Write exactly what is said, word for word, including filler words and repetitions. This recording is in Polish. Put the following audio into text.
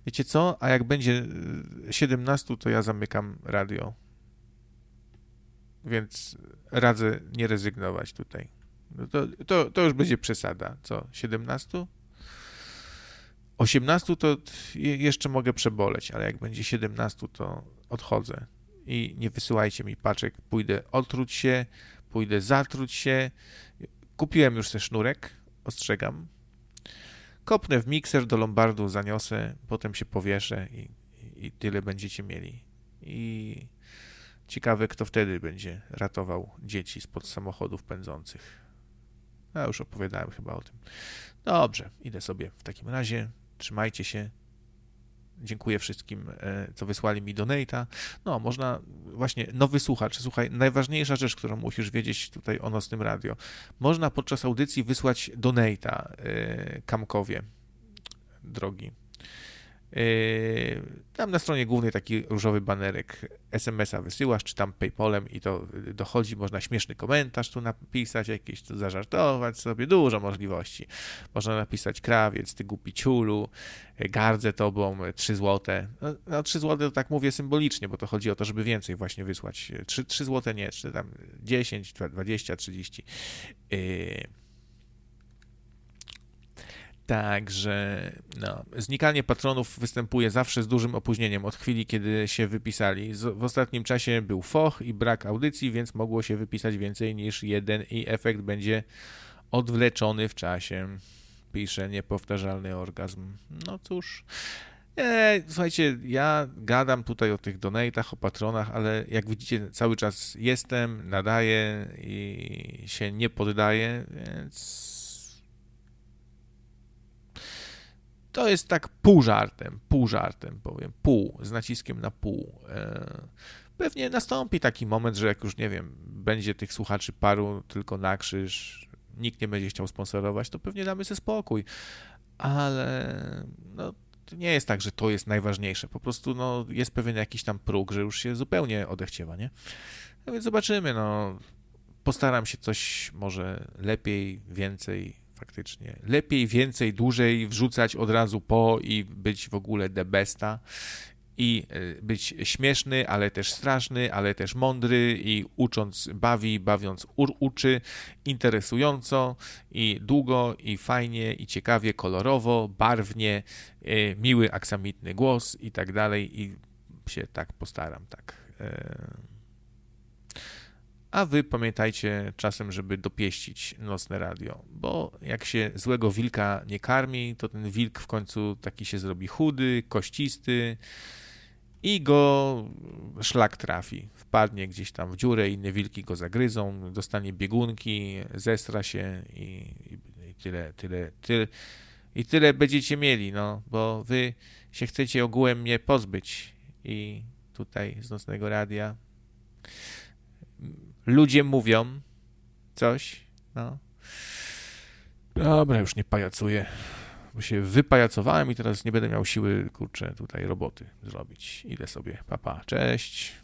Wiecie co? A jak będzie siedemnaście, to ja zamykam radio. Więc radzę nie rezygnować tutaj. No to, to, to już będzie przesada. Co? siedemnaście? osiemnaście to jeszcze mogę przeboleć, ale jak będzie siedemnaście, to odchodzę. I nie wysyłajcie mi paczek. Pójdę otruć się, pójdę zatruć się. Kupiłem już ten sznurek, ostrzegam. Kopnę w mikser, do lombardu zaniosę, potem się powieszę i, i, i tyle będziecie mieli. I ciekawe, kto wtedy będzie ratował dzieci spod samochodów pędzących. Ja już opowiadałem chyba o tym. Dobrze, idę sobie w takim razie. Trzymajcie się. Dziękuję wszystkim, co wysłali mi donate'a. No, można właśnie, nowy słuchacz, słuchaj, najważniejsza rzecz, którą musisz wiedzieć tutaj o Nocnym Radio. Można podczas audycji wysłać donate'a Kamkowie, drogi. Tam na stronie głównej taki różowy banerek, es em es a wysyłasz, czy tam PayPalem i to dochodzi, można śmieszny komentarz tu napisać, jakieś tu zażartować sobie, dużo możliwości. Można napisać: krawiec, ty głupi ciulu, gardzę tobą, trzy złote. No, no trzy złote to tak mówię symbolicznie, bo to chodzi o to, żeby więcej właśnie wysłać. trzy złote nie, czy tam dziesięć, dwadzieścia, trzydzieści. Yy. Także no, znikanie patronów występuje zawsze z dużym opóźnieniem od chwili, kiedy się wypisali. Z, w ostatnim czasie był foch i brak audycji, więc mogło się wypisać więcej niż jeden i efekt będzie odwleczony w czasie. Pisze niepowtarzalny orgazm. No cóż, e, słuchajcie, ja gadam tutaj o tych donatach, o patronach, ale jak widzicie, cały czas jestem, nadaję i się nie poddaję, więc to jest tak pół żartem, pół żartem powiem, pół, z naciskiem na pół. Pewnie nastąpi taki moment, że jak już, nie wiem, będzie tych słuchaczy paru tylko na krzyż, nikt nie będzie chciał sponsorować, to pewnie damy sobie spokój. Ale no, to nie jest tak, że to jest najważniejsze. Po prostu no, jest pewien jakiś tam próg, że już się zupełnie odechciewa, nie? No więc zobaczymy, no. Postaram się coś może lepiej, więcej, faktycznie. Lepiej, więcej, dłużej wrzucać od razu po i być w ogóle the besta i być śmieszny, ale też straszny, ale też mądry i ucząc bawi, bawiąc u- uczy, interesująco i długo i fajnie i ciekawie, kolorowo, barwnie, y, miły aksamitny głos i tak dalej i się tak postaram, tak. Y- A wy pamiętajcie czasem, żeby dopieścić Nocne Radio, bo jak się złego wilka nie karmi, to ten wilk w końcu taki się zrobi chudy, kościsty i go szlak trafi. Wpadnie gdzieś tam w dziurę, inne wilki go zagryzą, dostanie biegunki, zestra się i, i, i tyle, tyle, tyle. I tyle będziecie mieli, no, bo wy się chcecie ogółem mnie pozbyć i tutaj z Nocnego Radia ludzie mówią coś, no. Dobra, już nie pajacuję, bo się wypajacowałem i teraz nie będę miał siły, kurczę, tutaj roboty zrobić. Idę sobie, papa, cześć.